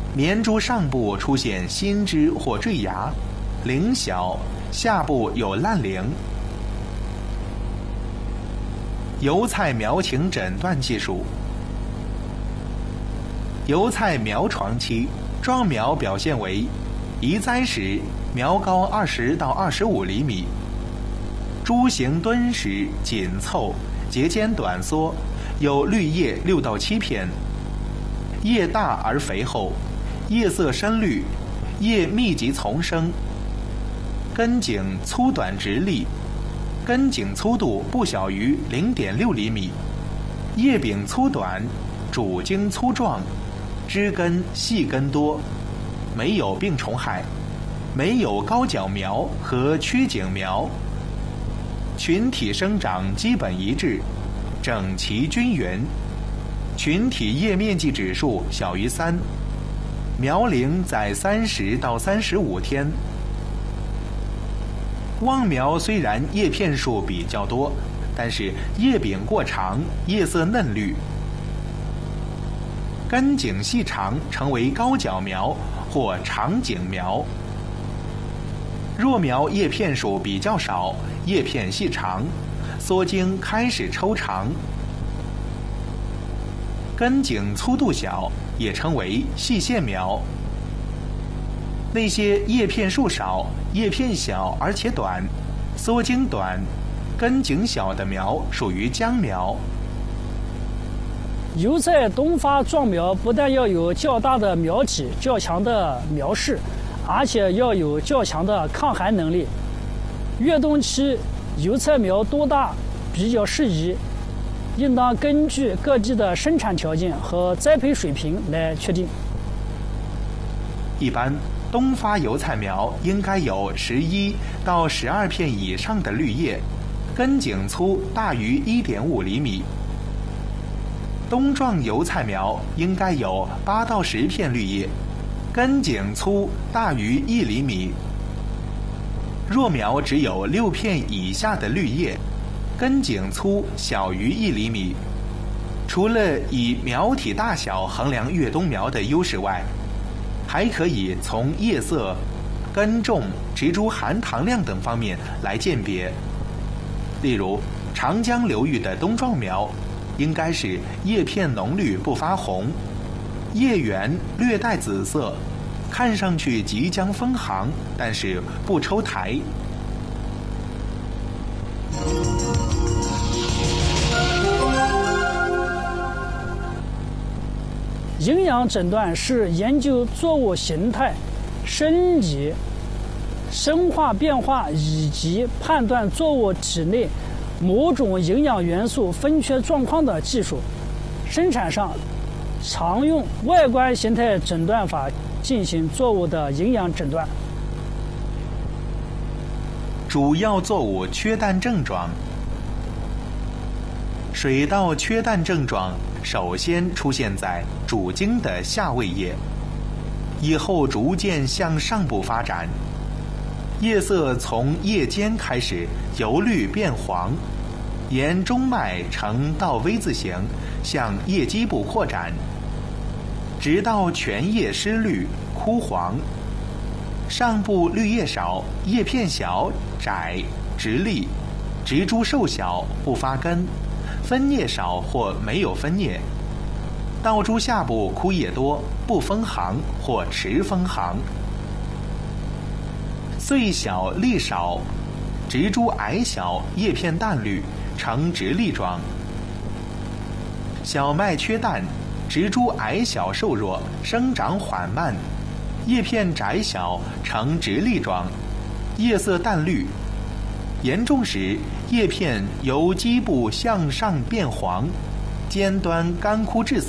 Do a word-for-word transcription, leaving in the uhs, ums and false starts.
绵株上部出现新枝或坠芽，龄小，下部有烂龄。油菜苗情诊断技术。油菜苗床期，壮苗表现为移栽时苗高二十到二十五厘米，株形敦实紧凑，节间短缩，有绿叶六到七片，叶大而肥厚，叶色深绿，叶密集丛生，根茎粗短直立，根茎粗度不小于 零点六厘米，叶柄粗短，主茎粗壮，枝根细根多，没有病虫害，没有高角苗和曲颈苗，群体生长基本一致，整齐均匀，群体叶面积指数小于三，苗龄在三十到三十五天。望苗虽然叶片数比较多，但是叶柄过长，叶色嫩绿，根茎细长，成为高角苗或长颈苗。若苗叶片数比较少，叶片细长，缩茎开始抽长，根茎粗度小，也称为细线苗。那些叶片数少、叶片小而且短、缩茎短、根茎小的苗属于浆苗。 油菜冬发壮苗不但要有较大的苗体、较强的苗势，而且要有较强的抗寒能力。越冬期油菜苗多大比较适宜，应当根据各地的生产条件和栽培水平来确定。 一般冬发油菜苗应该有十一到十二片以上的绿叶，根茎粗大于 一点五厘米。冬壮油菜苗应该有八到十片绿叶，根茎粗大于一厘米。若苗只有六片以下的绿叶，根茎粗小于一厘米。除了以苗体大小衡量越冬苗的优势外，还可以从叶色、根重、植株含糖量等方面来鉴别。例如，长江流域的冬壮苗应该是叶片浓绿不发红，叶缘略带紫色，看上去即将分行，但是不抽台。 营养诊断是研究作物形态、生理、生化变化以及判断作物体内某种营养元素分缺状况的技术。生产上常用外观形态诊断法进行作物的营养诊断。 主要作物缺氮症状。水稻缺氮症状首先出现在主茎的下位叶，以后逐渐向上部发展，叶色从叶尖开始由绿变黄，沿中脉呈倒 V 字形向叶基部扩展，直到全叶失绿枯黄，上部绿叶少，叶片小窄直立，植株瘦小不发根，分叶少或没有分叶，稻株下部枯叶多，不分行或迟分行，穗小粒少，植株矮小，叶片淡绿，呈直立状。小麦缺氮，植株矮小瘦弱，生长缓慢，叶片窄小，呈直立状，叶色淡绿。严重时，叶片由基部向上变黄，尖端干枯致死。